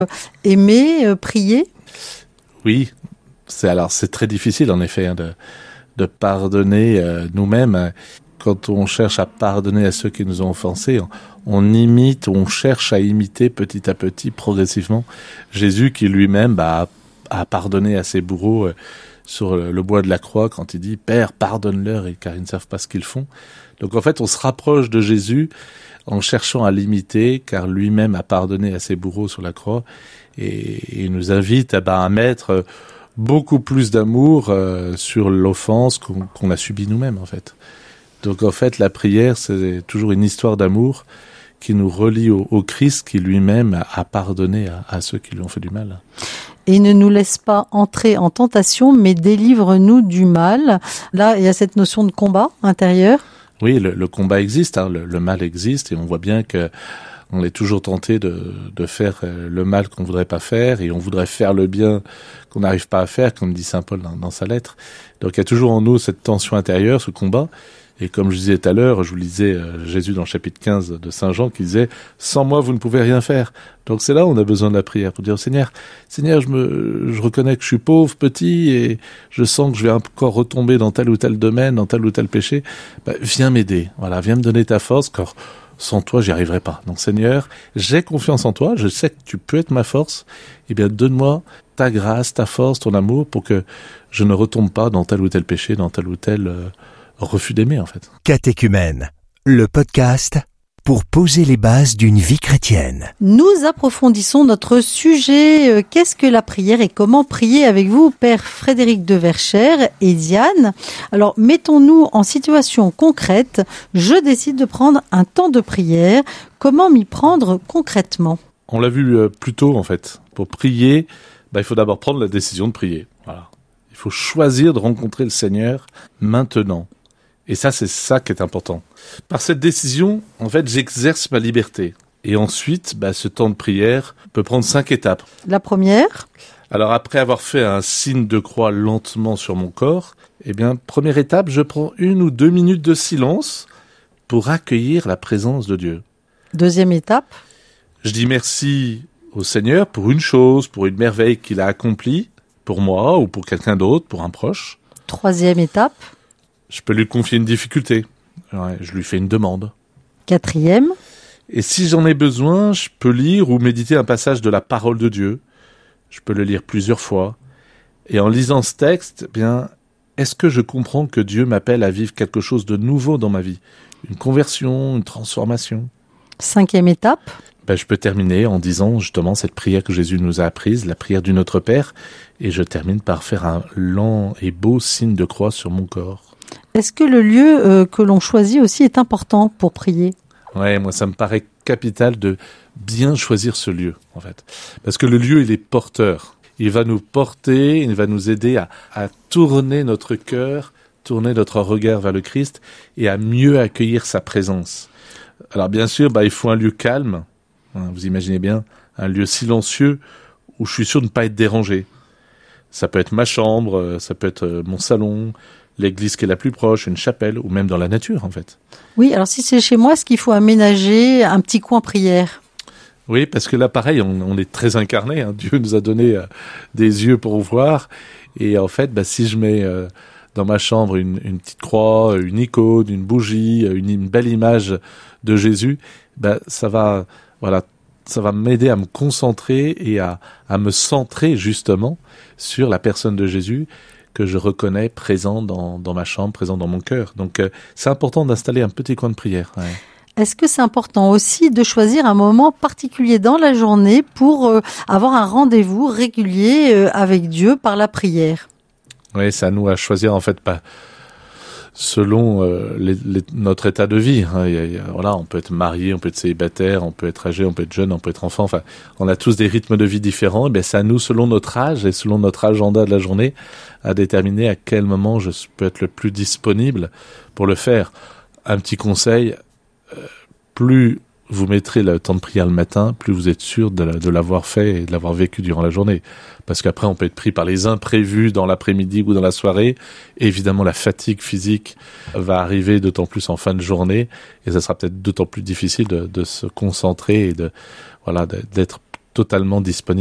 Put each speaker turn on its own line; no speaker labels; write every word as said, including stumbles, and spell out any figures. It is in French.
Aimer, euh, prier?
Oui, c'est alors c'est très difficile en effet hein, de, de pardonner euh, nous-mêmes. Quand on cherche à pardonner à ceux qui nous ont offensés, on, on imite, on cherche à imiter petit à petit, progressivement, Jésus qui lui-même bah, a, a pardonné à ses bourreaux euh, sur le, le bois de la croix quand il dit « Père, pardonne-leur car ils ne savent pas ce qu'ils font ». Donc en fait, on se rapproche de Jésus en cherchant à l'imiter, car lui-même a pardonné à ses bourreaux sur la croix, et il nous invite à, bah, à mettre beaucoup plus d'amour euh, sur l'offense qu'on, qu'on a subie nous-mêmes, en fait. Donc en fait, la prière, c'est toujours une histoire d'amour qui nous relie au, au Christ, qui lui-même a, a pardonné à, à ceux qui lui ont fait du mal.
Et ne nous laisse pas entrer en tentation, mais délivre-nous du mal. Là, il y a cette notion de combat intérieur.
Oui, le, le combat existe, hein, le, le mal existe, et on voit bien que on est toujours tenté de, de faire le mal qu'on voudrait pas faire, et on voudrait faire le bien qu'on n'arrive pas à faire, comme dit saint Paul dans, dans sa lettre. Donc il y a toujours en nous cette tension intérieure, ce combat. Et comme je disais tout à l'heure, je vous lisais euh, Jésus dans le chapitre quinze de Saint Jean qui disait « Sans moi, vous ne pouvez rien faire ». Donc c'est là où on a besoin de la prière pour dire « Seigneur, Seigneur, je me, je reconnais que je suis pauvre, petit, et je sens que je vais encore retomber dans tel ou tel domaine, dans tel ou tel péché. Bah, viens m'aider, voilà, viens me donner ta force, car sans toi, j'y arriverai pas. Donc Seigneur, j'ai confiance en toi, je sais que tu peux être ma force, eh bien donne-moi ta grâce, ta force, ton amour, pour que je ne retombe pas dans tel ou tel péché, dans tel ou tel... Euh, refus d'aimer, en fait.
Catéchumène, le podcast pour poser les bases d'une vie chrétienne.
Nous approfondissons notre sujet. Qu'est-ce que la prière et comment prier avec vous, Père Frédéric de Verchères et Diane? Alors, mettons-nous en situation concrète. Je décide de prendre un temps de prière. Comment m'y prendre concrètement?
On l'a vu euh, plus tôt, en fait. Pour prier, bah, il faut d'abord prendre la décision de prier. Voilà. Il faut choisir de rencontrer le Seigneur maintenant. Et ça, c'est ça qui est important. Par cette décision, en fait, j'exerce ma liberté. Et ensuite, bah, ce temps de prière peut prendre cinq étapes.
La première?
Alors, après avoir fait un signe de croix lentement sur mon corps, eh bien, première étape, je prends une ou deux minutes de silence pour accueillir la présence de Dieu.
Deuxième étape?
Je dis merci au Seigneur pour une chose, pour une merveille qu'il a accomplie, pour moi ou pour quelqu'un d'autre, pour un proche.
Troisième étape?
Je peux lui confier une difficulté. Ouais, je lui fais une demande.
Quatrième?
Et si j'en ai besoin, je peux lire ou méditer un passage de la parole de Dieu. Je peux le lire plusieurs fois. Et en lisant ce texte, eh bien, est-ce que je comprends que Dieu m'appelle à vivre quelque chose de nouveau dans ma vie? Une conversion, une transformation?
Cinquième étape?
Ben, je peux terminer en disant justement cette prière que Jésus nous a apprise, la prière du Notre Père. Et je termine par faire un lent et beau signe de croix sur mon corps.
Est-ce que le lieu euh, que l'on choisit aussi est important pour prier?
Ouais, moi ça me paraît capital de bien choisir ce lieu, en fait. Parce que le lieu, il est porteur. Il va nous porter, il va nous aider à, à tourner notre cœur, tourner notre regard vers le Christ et à mieux accueillir sa présence. Alors bien sûr, bah, il faut un lieu calme, hein, vous imaginez bien, un lieu silencieux où je suis sûr de ne pas être dérangé. Ça peut être ma chambre, ça peut être mon salon, l'église qui est la plus proche, une chapelle, ou même dans la nature, en fait.
Oui, alors si c'est chez moi, est-ce qu'il faut aménager un petit coin prière?
Oui, parce que là, pareil, on, on est très incarné. Hein. Dieu nous a donné euh, des yeux pour voir. Et en fait, bah, si je mets euh, dans ma chambre une, une petite croix, une icône, une bougie, une, une belle image de Jésus, bah, ça va, voilà, ça va m'aider à me concentrer et à, à me centrer justement sur la personne de Jésus que je reconnais présent dans, dans ma chambre, présent dans mon cœur. Donc, euh, c'est important d'installer un petit coin de prière. Ouais.
Est-ce que c'est important aussi de choisir un moment particulier dans la journée pour euh, avoir un rendez-vous régulier euh, avec Dieu par la prière?
Oui, c'est à nous à choisir en fait pas selon euh, les, les, notre état de vie. Hein. Il y a, il y a, voilà, on peut être marié, on peut être célibataire, on peut être âgé, on peut être jeune, on peut être enfant. Enfin, on a tous des rythmes de vie différents. Et bien, c'est à nous, selon notre âge et selon notre agenda de la journée, à déterminer à quel moment je peux être le plus disponible pour le faire. Un petit conseil, euh, plus vous mettrez le temps de prière le matin, plus vous êtes sûr de, la, de l'avoir fait et de l'avoir vécu durant la journée. Parce qu'après, on peut être pris par les imprévus dans l'après-midi ou dans la soirée. Et évidemment, la fatigue physique va arriver d'autant plus en fin de journée. Et ça sera peut-être d'autant plus difficile de, de se concentrer et de, voilà, d'être totalement disponible